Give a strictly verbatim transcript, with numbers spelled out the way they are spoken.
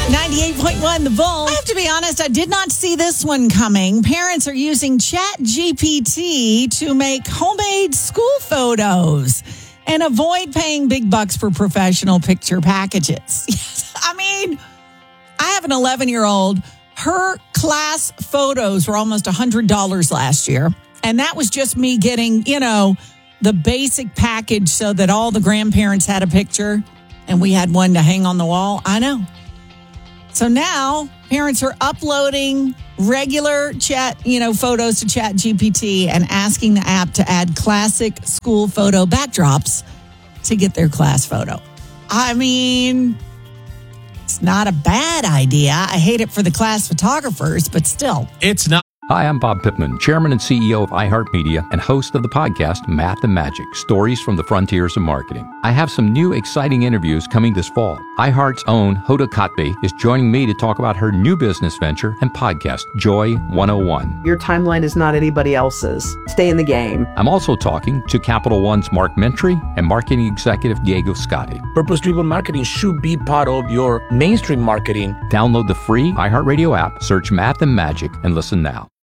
ninety-eight point one The Volt. I have to be honest, I did not see this one coming. Parents are using Chat G P T to make homemade school photos and avoid paying big bucks for professional picture packages. I mean, I have an eleven-year-old. Her class photos were almost one hundred dollars last year. And that was just me getting, you know, the basic package so that all the grandparents had a picture and we had one to hang on the wall. I know. So now parents are uploading regular chat, you know, photos to Chat G P T and asking the app to add classic school photo backdrops to get their class photo. I mean, it's not a bad idea. I hate it for the class photographers, but still. It's not. Hi, I'm Bob Pittman, Chairman and C E O of iHeartMedia and host of the podcast Math and Magic, Stories from the Frontiers of Marketing. I have some new exciting interviews coming this fall. iHeart's own Hoda Kotb is joining me to talk about her new business venture and podcast, Joy one oh one. Your timeline is not anybody else's. Stay in the game. I'm also talking to Capital One's Mark Mentry and marketing executive Diego Scotti. Purpose-driven marketing should be part of your mainstream marketing. Download the free iHeartRadio app, search Math and Magic, and listen now.